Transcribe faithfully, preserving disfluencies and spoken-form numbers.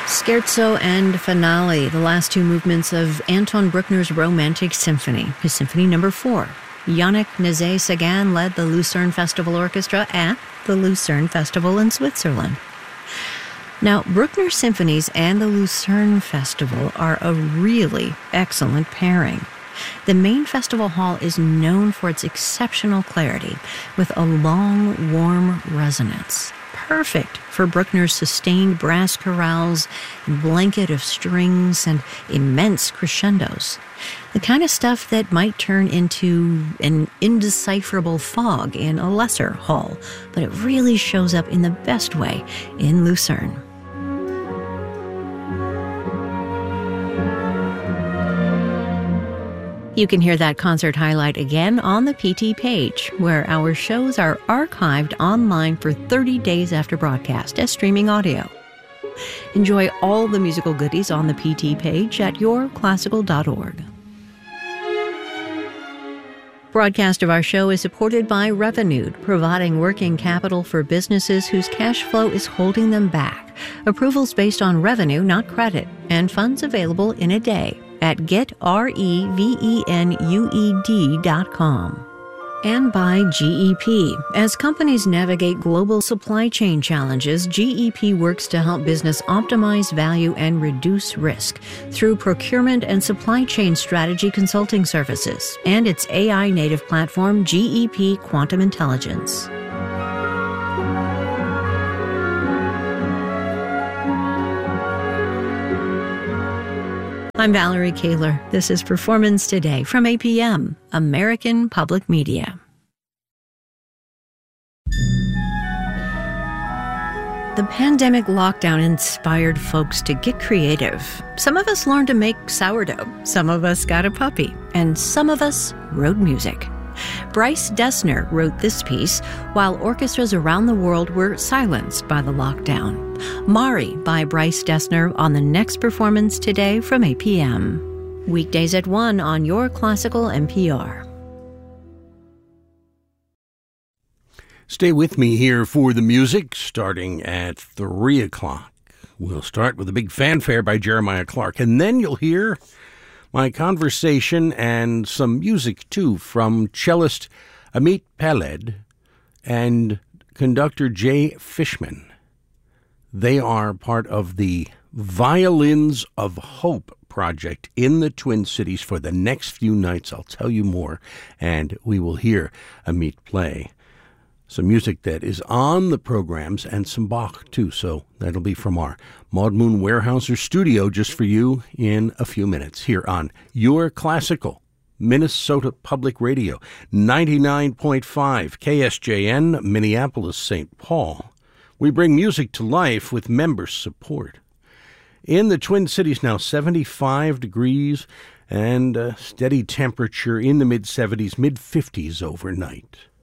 Scherzo and Finale, the last two movements of Anton Bruckner's Romantic Symphony, his Symphony Number Four. Yannick Nézet-Séguin led the Lucerne Festival Orchestra at the Lucerne Festival in Switzerland. Now, Bruckner Symphonies and the Lucerne Festival are a really excellent pairing. The main festival hall is known for its exceptional clarity, with a long, warm resonance. Perfect for Bruckner's sustained brass chorales, blanket of strings, and immense crescendos. The kind of stuff that might turn into an indecipherable fog in a lesser hall, but it really shows up in the best way in Lucerne. You can hear that concert highlight again on the P T page, where our shows are archived online for thirty days after broadcast as streaming audio. Enjoy all the musical goodies on the P T page at your classical dot org. Broadcast of our show is supported by Revenued, providing working capital for businesses whose cash flow is holding them back. Approvals based on revenue, not credit, and funds available in a day at get revenued dot com. And by G E P. As companies navigate global supply chain challenges, G E P works to help business optimize value and reduce risk through procurement and supply chain strategy consulting services and its A I-native platform, G E P Quantum Intelligence. I'm Valerie Kaler. This is Performance Today from A P M, American Public Media. The pandemic lockdown inspired folks to get creative. Some of us learned to make sourdough, some of us got a puppy, and some of us wrote music. Bryce Dessner wrote this piece while orchestras around the world were silenced by the lockdown. Mari by Bryce Dessner on the next Performance Today from A P M. Weekdays at one on your classical N P R. Stay with me here for the music starting at three o'clock. We'll start with a big fanfare by Jeremiah Clark, and then you'll hear my conversation and some music, too, from cellist Amit Peled and conductor Jay Fishman. They are part of the Violins of Hope project in the Twin Cities for the next few nights. I'll tell you more, and we will hear Amit play some music that is on the programs and some Bach, too. So that'll be from our Maud Moon Weyerhaeuser studio just for you in a few minutes here on Your Classical, Minnesota Public Radio, ninety-nine point five K S J N, Minneapolis, Saint Paul. We bring music to life with member support. In the Twin Cities now, seventy-five degrees and a steady temperature in the mid-seventies, mid-fifties overnight.